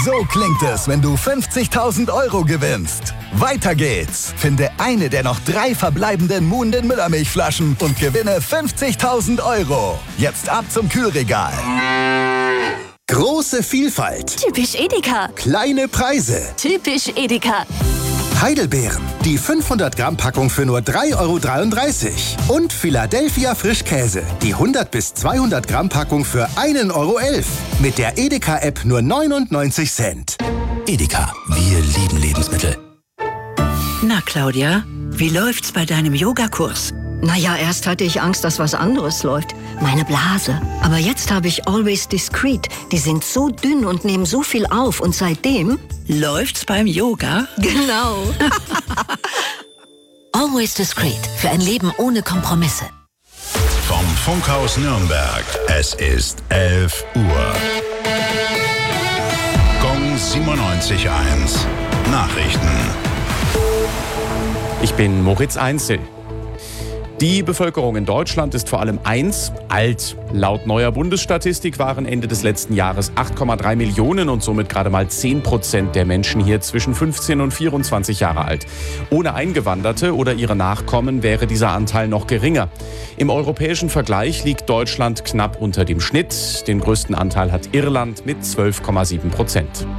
So klingt es, wenn du 50.000 Euro gewinnst. Weiter geht's. Finde eine der noch 3 verbleibenden Muhnden Müllermilchflaschen und gewinne 50.000 Euro. Jetzt ab zum Kühlregal. Große Vielfalt. Typisch Edeka. Kleine Preise. Typisch Edeka. Heidelbeeren. Die 500 Gramm Packung für nur 3,33 €. Und Philadelphia Frischkäse. Die 100 bis 200 Gramm Packung für 1,11 €. Mit der Edeka-App nur 99 Cent. Edeka, wir lieben Lebensmittel. Na, Claudia, wie läuft's bei deinem Yogakurs? Naja, erst hatte ich Angst, dass was anderes läuft. Meine Blase. Aber jetzt habe ich Always Discreet. Die sind so dünn und nehmen so viel auf. Und seitdem... Läuft's beim Yoga? Genau. Always Discreet. Für ein Leben ohne Kompromisse. Vom Funkhaus Nürnberg. Es ist 11 Uhr. Gong 97.1. Nachrichten. Ich bin Moritz Einzel. Die Bevölkerung in Deutschland ist vor allem alt. Laut neuer Bundesstatistik waren Ende des letzten Jahres 8,3 Millionen und somit gerade mal 10% der Menschen hier zwischen 15 und 24 Jahre alt. Ohne Eingewanderte oder ihre Nachkommen wäre dieser Anteil noch geringer. Im europäischen Vergleich liegt Deutschland knapp unter dem Schnitt. Den größten Anteil hat Irland mit 12,7%.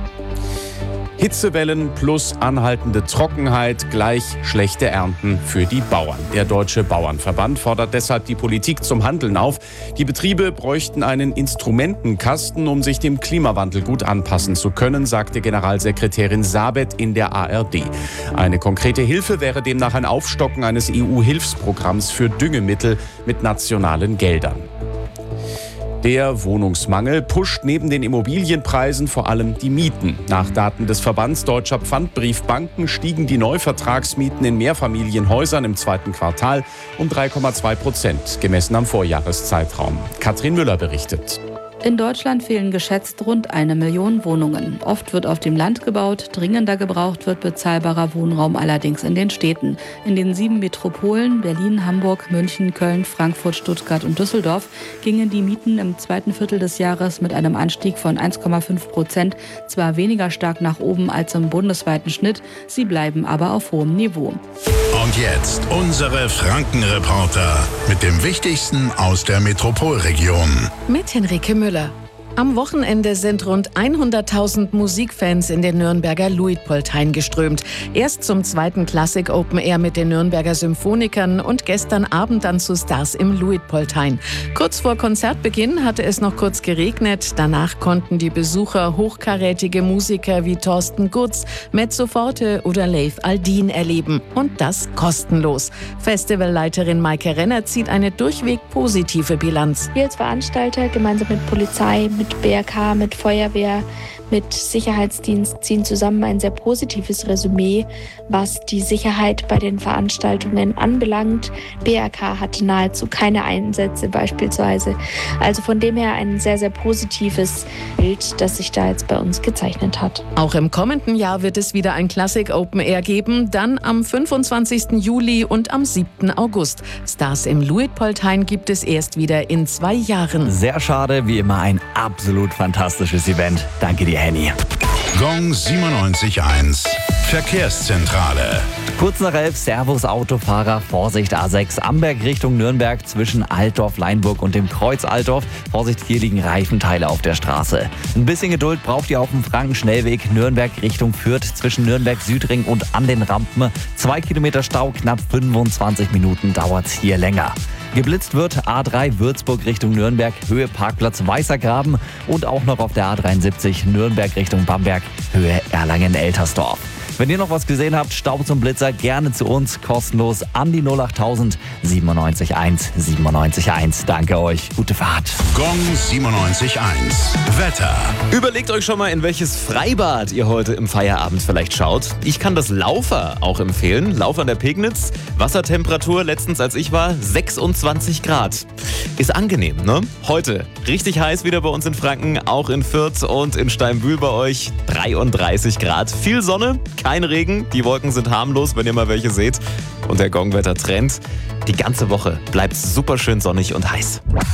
Hitzewellen plus anhaltende Trockenheit gleich schlechte Ernten für die Bauern. Der Deutsche Bauernverband fordert deshalb die Politik zum Handeln auf. Die Betriebe bräuchten einen Instrumentenkasten, um sich dem Klimawandel gut anpassen zu können, sagte Generalsekretärin Sabet in der ARD. Eine konkrete Hilfe wäre demnach ein Aufstocken eines EU-Hilfsprogramms für Düngemittel mit nationalen Geldern. Der Wohnungsmangel pusht neben den Immobilienpreisen vor allem die Mieten. Nach Daten des Verbands Deutscher Pfandbriefbanken stiegen die Neuvertragsmieten in Mehrfamilienhäusern im zweiten Quartal um 3,2%, gemessen am Vorjahreszeitraum. Katrin Müller berichtet. In Deutschland fehlen geschätzt rund 1 Million Wohnungen. Oft wird auf dem Land gebaut, dringender gebraucht wird bezahlbarer Wohnraum allerdings in den Städten. In den 7 Metropolen Berlin, Hamburg, München, Köln, Frankfurt, Stuttgart und Düsseldorf gingen die Mieten im zweiten Viertel des Jahres mit einem Anstieg von 1,5% zwar weniger stark nach oben als im bundesweiten Schnitt, sie bleiben aber auf hohem Niveau. Und jetzt unsere Frankenreporter mit dem Wichtigsten aus der Metropolregion. Mit Henrike Müller. Am Wochenende sind rund 100.000 Musikfans in den Nürnberger Luitpoldhain geströmt. Erst zum zweiten Classic Open Air mit den Nürnberger Symphonikern und gestern Abend dann zu Stars im Luitpoldhain. Kurz vor Konzertbeginn hatte es noch kurz geregnet. Danach konnten die Besucher hochkarätige Musiker wie Thorsten Gutz, Mezzo Forte oder Leif Aldin erleben. Und das kostenlos. Festivalleiterin Maike Renner zieht eine durchweg positive Bilanz. Wir als Veranstalter gemeinsam mit Polizei, mit BRK, mit Feuerwehr, mit Sicherheitsdienst ziehen zusammen ein sehr positives Resümee, was die Sicherheit bei den Veranstaltungen anbelangt. BRK hatte nahezu keine Einsätze beispielsweise. Also von dem her ein sehr, sehr positives Bild, das sich da jetzt bei uns gezeichnet hat. Auch im kommenden Jahr wird es wieder ein Classic Open Air geben, dann am 25. Juli und am 7. August. Stars im Luitpoldhain gibt es erst wieder in 2 Jahren. Sehr schade, wie immer ein absolut fantastisches Event. Danke dir, Henny. Gong 97.1. Verkehrszentrale. Kurz nach 11, Servus Autofahrer, Vorsicht A6, Amberg Richtung Nürnberg zwischen Altdorf, Leinburg und dem Kreuz Altdorf. Vorsicht, hier liegen Reifenteile auf der Straße. Ein bisschen Geduld braucht ihr auf dem Frankenschnellweg Nürnberg Richtung Fürth zwischen Nürnberg Südring und an den Rampen. 2 Kilometer Stau, knapp 25 Minuten dauert's hier länger. Geblitzt wird A3 Würzburg Richtung Nürnberg, Höhe Parkplatz Weißergraben und auch noch auf der A73 Nürnberg Richtung Bamberg, Höhe Erlangen-Eltersdorf. Wenn ihr noch was gesehen habt, Staub zum Blitzer, gerne zu uns, kostenlos an die 08000 971 971. Danke euch, gute Fahrt. Gong 97.1. Wetter. Überlegt euch schon mal, in welches Freibad ihr heute im Feierabend vielleicht schaut. Ich kann das Laufer auch empfehlen. Laufer an der Pegnitz. Wassertemperatur letztens, als ich war, 26 Grad. Ist angenehm, ne? Heute richtig heiß wieder bei uns in Franken, auch in Fürth und in Steinbühl bei euch 33 Grad. Viel Sonne, kein Regen, die Wolken sind harmlos, wenn ihr mal welche seht. Und der Gongwetter-Trend, die ganze Woche bleibt super schön sonnig und heiß.